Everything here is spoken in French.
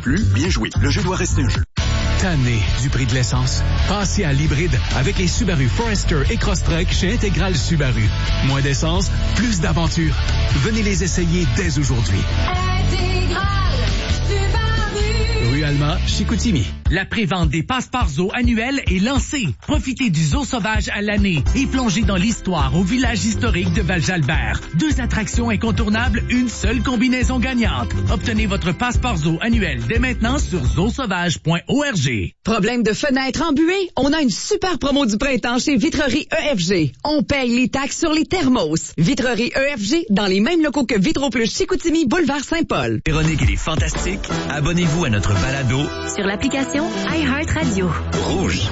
plus, bien joué. Le jeu doit rester un jeu. Tanné du prix de l'essence? Passez à l'hybride avec les Subaru Forester et Crosstrek chez Intégral Subaru. Moins d'essence, plus d'aventure. Venez les essayer dès aujourd'hui. Intégral Subaru. Rue Alma, Chicoutimi. La prévente des passeports zoo annuels est lancée. Profitez du zoo sauvage à l'année et plongez dans l'histoire au village historique de Val-Jalbert. 2 attractions incontournables, une seule combinaison gagnante. Obtenez votre passeport zoo annuel dès maintenant sur zoosauvage.org. Problème de fenêtre embuée? On a une super promo du printemps chez Vitrerie EFG. On paye les taxes sur les thermos. Vitrerie EFG dans les mêmes locaux que Vitro Plus Chicoutimi, Boulevard Saint-Paul. Véronique et les Fantastiques, abonnez-vous à notre balado sur l'application iHeartRadio. Rouge.